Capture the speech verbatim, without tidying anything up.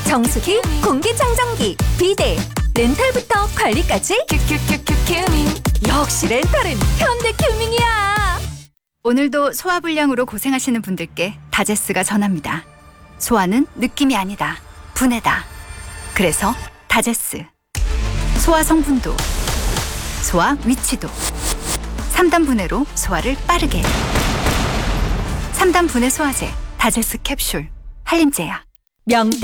정수기, 공기청정기, 비데, 렌탈부터 관리까지 큐큐큐큐 큐밍. 역시 렌탈은 현대 큐밍이야. 오늘도 소화불량으로 고생하시는 분들께 다제스가 전합니다. 소화는 느낌이 아니다. 분해다. 그래서 다제스. 소화 성분도, 소화 위치도. 삼 단 분해로 소화를 빠르게. 삼 단 분해 소화제 다제스 캡슐 한림제약. 명